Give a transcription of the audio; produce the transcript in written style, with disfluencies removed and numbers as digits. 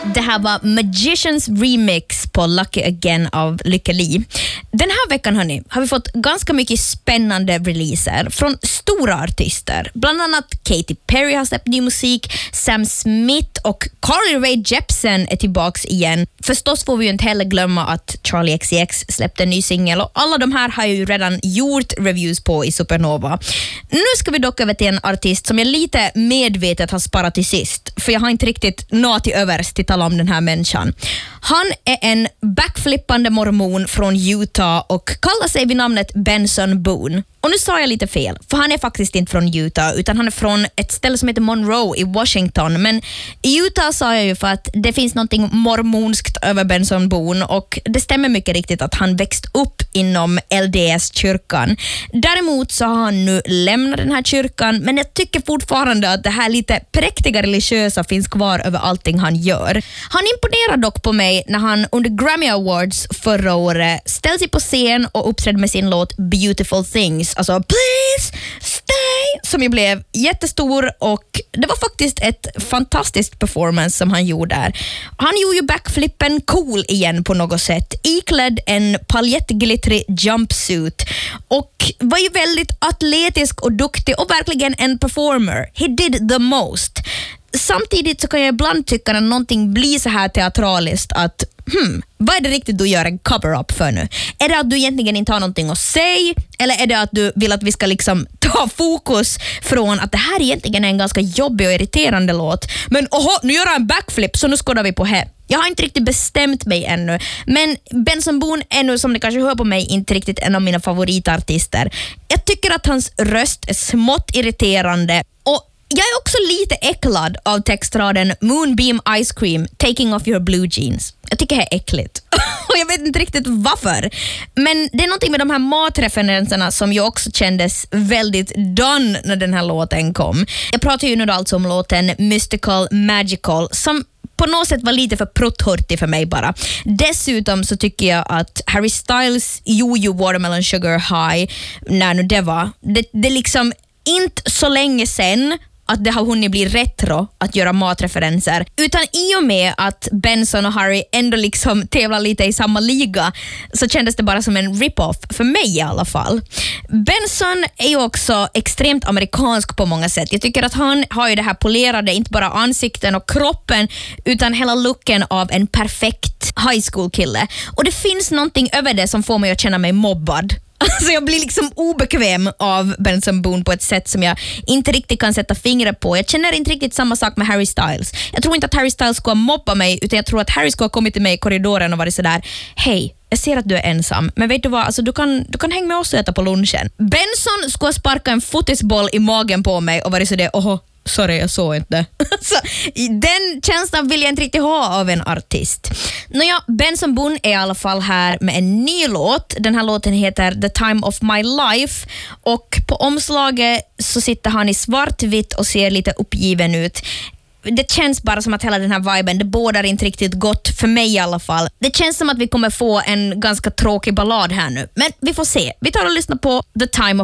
Det här var Magicians remix på Lucky Again av Lykke Li. Den här veckan hörni, har vi fått ganska mycket spännande releaser från stora artister. Bland annat Katy Perry har släppt ny musik, Sam Smith och Carly Rae Jepsen är tillbaks igen. Förstås får vi ju inte heller glömma att Charli XCX släppte en ny singel och alla de här har jag ju redan gjort reviews på i Supernova. Nu ska vi dock över till en artist som jag lite medvetet har sparat till sist, för jag har inte riktigt något till övers till tala om den här människan. Han är en backflippande mormon från Utah och kallar sig vid namnet Benson Boone. Och nu sa jag lite fel, för han är faktiskt inte från Utah utan han är från ett ställe som heter Monroe i Washington. Men i Utah sa jag ju för att det finns någonting mormonskt över Benson Boone och det stämmer mycket riktigt att han växt upp inom LDS-kyrkan. Däremot så har han nu lämnat den här kyrkan, men jag tycker fortfarande att det här lite präktiga religiösa finns kvar över allting han gör. Han imponerar dock på mig när han under Grammy Awards förra året ställde sig på scen och uppträdde med sin låt Beautiful Things. Alltså Please Stay, som ju blev jättestor och det var faktiskt ett fantastiskt performance som han gjorde där. Han gjorde ju backflippen cool igen på något sätt, iklädd en paljettglittrig jumpsuit och var ju väldigt atletisk och duktig och verkligen en performer. He did the most. Samtidigt så kan jag ibland tycka när någonting blir så här teatraliskt att vad är det riktigt du gör en cover-up för nu? Är det att du egentligen inte har någonting att säga? Eller är det att du vill att vi ska liksom ta fokus från att det här egentligen är en ganska jobbig och irriterande låt? Men nu gör jag en backflip så nu skådar vi på här. Jag har inte riktigt bestämt mig ännu. Men Benson Boone är nu, som ni kanske hör på mig, inte riktigt en av mina favoritartister. Jag tycker att hans röst är smått irriterande och jag är också lite äcklad av textraden Moonbeam Ice Cream, taking off your blue jeans. Jag tycker det är äckligt. Och jag vet inte riktigt varför. Men det är någonting med de här matreferenserna som ju också kändes väldigt done när den här låten kom. Jag pratar ju nu alltså om låten Mystical Magical som på något sätt var lite för prutthurtig för mig bara. Dessutom så tycker jag att Harry Styles Jojo Watermelon Sugar High, när nu det var, det liksom inte så länge sen att det har hunnit bli retro att göra matreferenser, utan i och med att Benson och Harry ändå liksom tävlar lite i samma liga så kändes det bara som en rip-off för mig i alla fall. Benson är ju också extremt amerikansk på många sätt. Jag tycker att han har ju det här polerade, inte bara ansikten och kroppen utan hela looken av en perfekt high school kille. Och det finns någonting över det som får mig att känna mig mobbad. Alltså jag blir liksom obekväm av Benson Boone på ett sätt som jag inte riktigt kan sätta fingret på. Jag känner inte riktigt samma sak med Harry Styles. Jag tror inte att Harry Styles ska mobba mig, utan jag tror att Harry ska ha kommit till mig i korridoren och varit sådär: hej, jag ser att du är ensam, men vet du vad, alltså, du kan hänga med oss och äta på lunchen. Benson ska sparka en fotisboll i magen på mig och varit sådär: sorry, jag såg inte. Så, den känslan vill jag inte riktigt ha av en artist. Nåja, Benson Boone är i alla fall här med en ny låt. Den här låten heter The Time of My Life och på omslaget så sitter han i svartvitt och ser lite uppgiven ut. Det känns bara som att hela den här viben, det bådar inte riktigt gott för mig i alla fall. Det känns som att vi kommer få en ganska tråkig ballad här nu. Men vi får se. Vi tar och lyssnar på The Time of